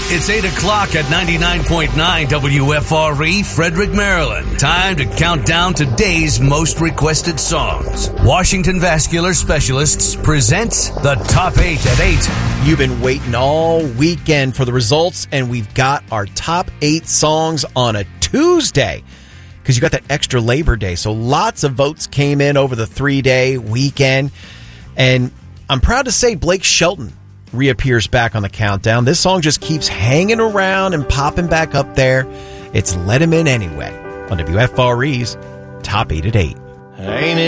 It's 8 o'clock at 99.9 WFRE, Frederick, Maryland. Time to count down today's most requested songs. Washington Vascular Specialists presents the Top 8 at 8. You've been waiting all weekend for the results, and we've got our top 8 songs on a Tuesday because you got that extra Labor Day. So lots of votes came in over the 3-day weekend. And I'm proud to say Blake Shelton reappears back on the countdown. This song just keeps hanging around and popping back up there. It's Let Him In Anyway on WFRE's Top 8 at 8. Ain't it